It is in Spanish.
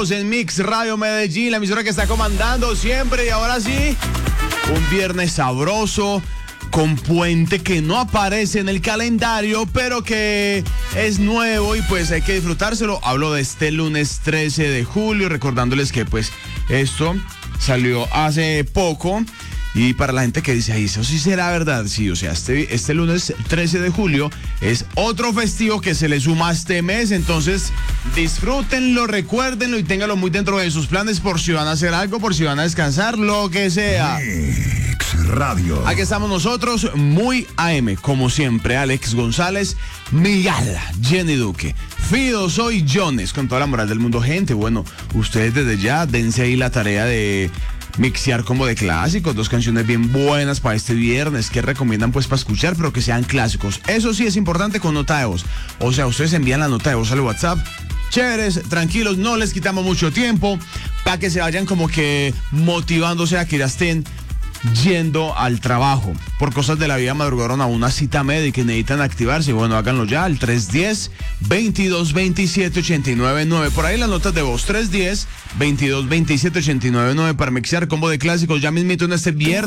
Estamos en Mix Radio Medellín, la emisora que está comandando siempre. Y ahora sí, un viernes sabroso, con puente que no aparece en el calendario, pero que es nuevo y pues hay que disfrutárselo. Hablo de este lunes 13 de julio, recordándoles que pues esto salió hace poco. Y para la gente que dice, ay, eso sí será verdad, sí, o sea, este lunes 13 de julio es otro festivo que se le suma a este mes, entonces disfrútenlo, recuérdenlo y ténganlo muy dentro de sus planes por si van a hacer algo, por si van a descansar, lo que sea. Mix Radio. Aquí estamos nosotros, muy AM, como siempre, Alex González, Miguel, Jenny Duque, Fido, soy Jones, con toda la moral del mundo, gente. Bueno, ustedes desde ya dense ahí la tarea de mixear como de clásicos, 2 canciones bien buenas para este viernes que recomiendan pues para escuchar, pero que sean clásicos. Eso sí es importante con nota de voz. O sea, ustedes envían la nota de voz al WhatsApp. Chéveres, tranquilos, no les quitamos mucho tiempo para que se vayan como que motivándose a que ya estén yendo al trabajo. Por cosas de la vida madrugaron a una cita médica y necesitan activarse. Bueno, háganlo ya al 310-2227-899. Por ahí las notas de voz, 310-2227-899 para mixear combo de clásicos ya mismito en este viernes.